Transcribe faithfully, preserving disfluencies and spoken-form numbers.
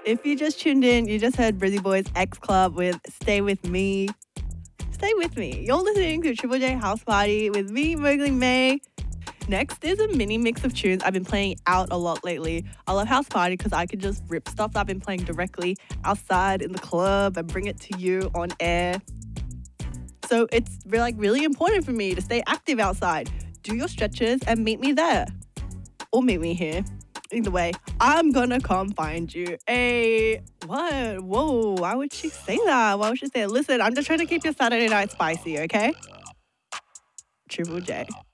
If you just tuned in, you just heard Brizzy Boys X Club with Stay With Me. Stay with me. You're listening to Triple J House Party with me, Mowgli May. Next is a mini mix of tunes I've been playing out a lot lately. I love House Party because I can just rip stuff that I've been playing directly outside in the club and bring it to you on air. So it's really, like really important for me to stay active outside. Do your stretches and meet me there. Or meet me here. Either way, I'm gonna come find you. Hey, what? Whoa, why would she say that? Why would she say it? Listen, I'm just trying to keep your Saturday night spicy, okay? Triple J.